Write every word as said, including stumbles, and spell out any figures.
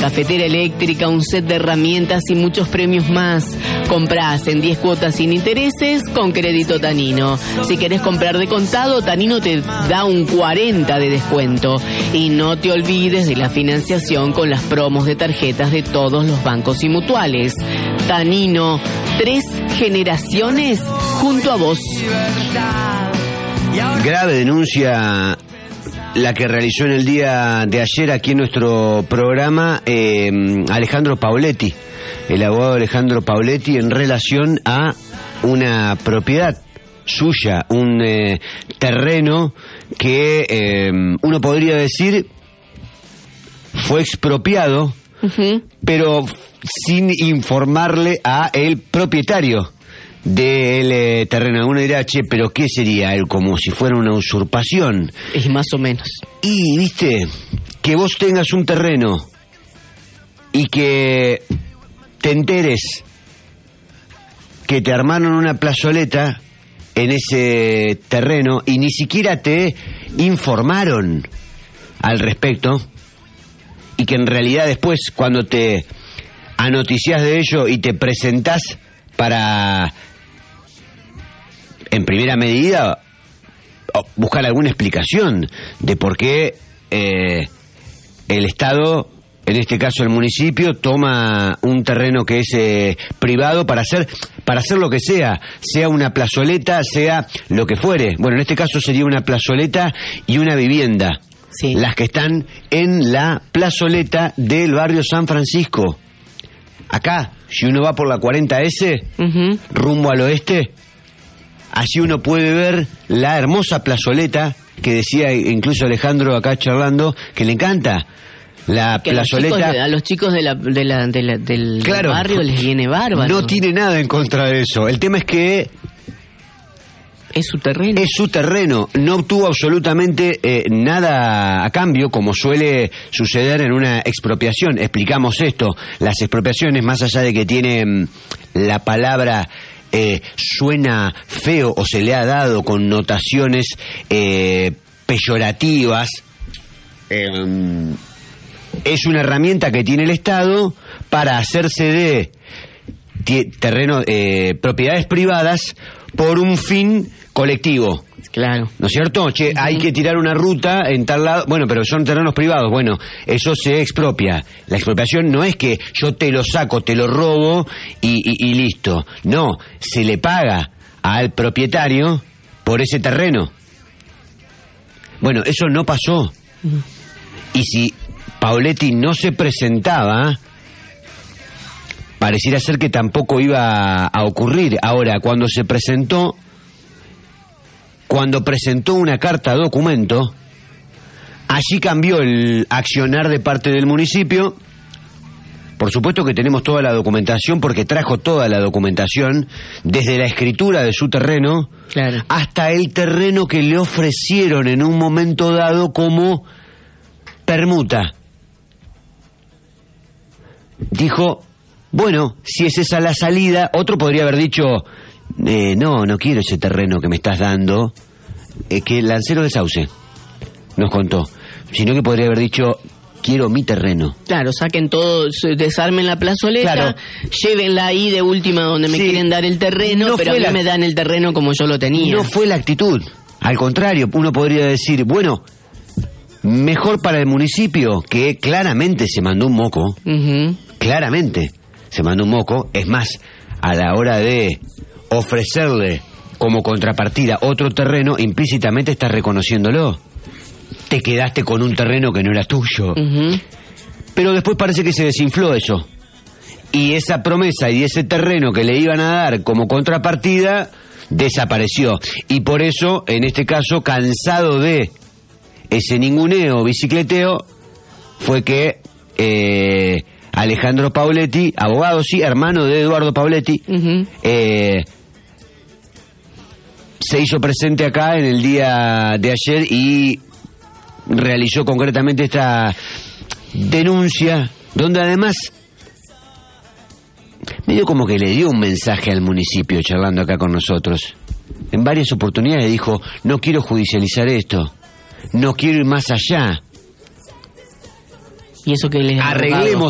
cafetera eléctrica, un set de herramientas y muchos premios más. Comprás en diez cuotas sin intereses con crédito Tanino. Si querés comprar de contado, Tanino te da un cuarenta de descuento. Y no te olvides de la financiación con las promos de tarjetas de todos los bancos y mutuales. Tanino, tres generaciones junto a vos. Grave denuncia la que realizó en el día de ayer aquí en nuestro programa eh, Alejandro Pauletti, el abogado Alejandro Pauletti, en relación a una propiedad suya, un eh, terreno que eh, uno podría decir fue expropiado, uh-huh. pero sin informarle a el propietario del eh, terreno. Uno dirá, che, pero ¿qué sería? Como si fuera una usurpación. Es más o menos. Y, viste, que vos tengas un terreno y que te enteres que te armaron una plazoleta en ese terreno y ni siquiera te informaron al respecto, y que en realidad después, cuando te anoticiás de ello y te presentás para, en primera medida, buscar alguna explicación de por qué eh, el Estado, en este caso el municipio, toma un terreno que es eh, privado para hacer para hacer lo que sea, sea una plazoleta, sea lo que fuere. Bueno, en este caso sería una plazoleta y una vivienda. Sí. Las que están en la plazoleta del barrio San Francisco. Acá, si uno va por la cuarenta ese, uh-huh. rumbo al oeste, allí uno puede ver la hermosa plazoleta que decía incluso Alejandro acá charlando, que le encanta. La que plazoleta. A los chicos, a los chicos de la, de la, de la, del claro, barrio les viene bárbaro. No tiene nada en contra de eso. El tema es que es su terreno. Es su terreno. No obtuvo absolutamente eh, nada a cambio, como suele suceder en una expropiación. Explicamos esto. Las expropiaciones, más allá de que tienen la palabra eh, suena feo o se le ha dado connotaciones eh, peyorativas, eh, es una herramienta que tiene el Estado para hacerse de terrenos, eh, propiedades privadas por un fin colectivo. Claro. ¿No es cierto? Che, uh-huh. hay que tirar una ruta en tal lado. Bueno, pero son terrenos privados. Bueno, eso se expropia. La expropiación no es que yo te lo saco, te lo robo y, y, y listo. No, se le paga al propietario por ese terreno. Bueno, eso no pasó. Uh-huh. Y si Pauletti no se presentaba, pareciera ser que tampoco iba a ocurrir. Ahora, cuando se presentó, cuando presentó una carta documento, allí cambió el accionar de parte del municipio. Por supuesto que tenemos toda la documentación, porque trajo toda la documentación, desde la escritura de su terreno, claro, hasta el terreno que le ofrecieron en un momento dado como permuta. Dijo, bueno, si es esa la salida. Otro podría haber dicho, eh, no, no quiero ese terreno que me estás dando, eh, que Lancero de Sauce nos contó, sino que podría haber dicho, quiero mi terreno. Claro, saquen todo, desarmen la plazoleta, claro, llévenla ahí de última donde me sí. quieren dar el terreno, no, pero a mí la... me dan el terreno como yo lo tenía. No fue la actitud, al contrario, uno podría decir, bueno, mejor para el municipio, que claramente se mandó un moco, uh-huh. claramente se mandó un moco. Es más, a la hora de ofrecerle como contrapartida otro terreno, implícitamente estás reconociéndolo. Te quedaste con un terreno que no era tuyo. Uh-huh. Pero después parece que se desinfló eso. Y esa promesa y ese terreno que le iban a dar como contrapartida desapareció. Y por eso, en este caso, cansado de ese ninguneo, bicicleteo, fue que eh, Alejandro Pauletti, abogado, sí, hermano de Eduardo Pauletti, uh-huh. eh, se hizo presente acá en el día de ayer y realizó concretamente esta denuncia, donde además medio como que le dio un mensaje al municipio charlando acá con nosotros. En varias oportunidades dijo, no quiero judicializar esto, no quiero ir más allá. Y eso que les arreglemos